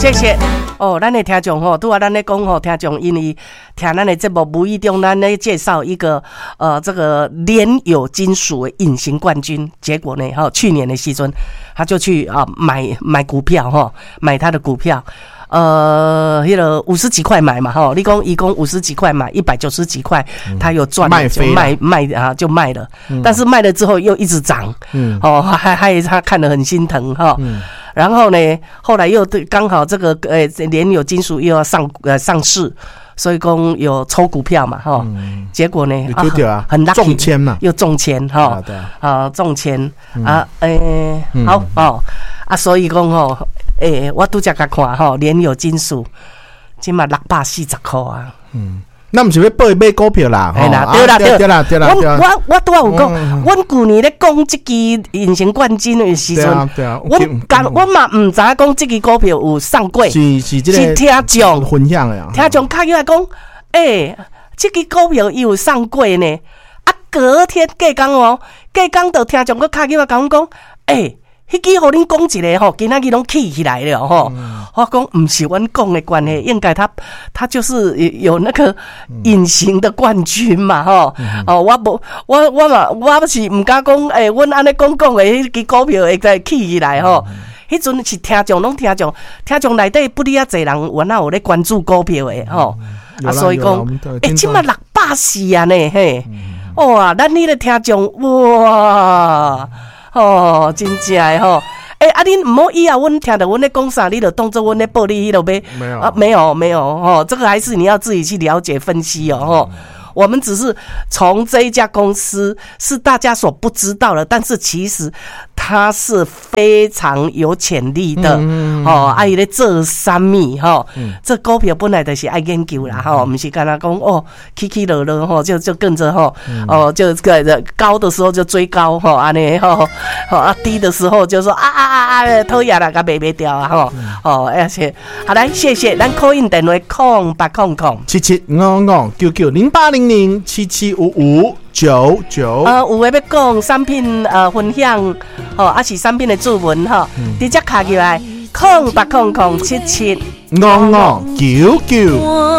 谢谢哦，咱的听众吼，拄啊，咱咧讲吼，听众因为听咱的节目，无意中咱咧介绍一个这个联友金属的隐形冠军，结果呢，去年的时阵，他就去买股票哈，买他的股票。那个50几块买嘛，你讲一共50几块买190几块，他有赚了就就卖了，但是卖了之后又一直涨，还他看得很心疼哈。然后呢，后来又刚好这个联友金属又要上市，所以讲有抽股票嘛结果呢很 lucky 中签嘛， 又中签中签好所以讲我拄则甲看联友金属，今嘛640块啊。 那不是要买股票啦？ 对啦。我拄仔有讲，阮去年咧讲这支隐形冠军的时阵，我嘛唔知影讲这支股票有上柜，是听众分享的， 听众卡起来讲，这支股票伊有上柜呢。隔天隔工就听众个卡起来讲，迄支互恁讲一个今仔日拢起起来了我讲毋是阮讲的关系，应该他就是有那个隐形的冠军嘛我是毋敢讲阮安尼讲的迄支股票会再起起来迄阵是听众拢听众内底不哩啊侪人原来有咧关注股票的所以讲即嘛640啊呢哇，咱迄个听众哇真正的恁唔好以后阮听到阮咧讲啥，你就当作阮咧报你迄落买没有这个还是你要自己去了解分析我们只是从这一家公司是大家所不知道的，但是其实它是非常有潜力的伊咧做啥物这股票本来就是爱研究啦不是干那讲起起落落就跟着就高的时候就追高安尼低的时候就说讨厌啦，甲卖掉而且好来谢谢咱 call in 电话0800-7755-9900-7755-99有诶要讲产品分享是产品的注文直接卡起来0800775599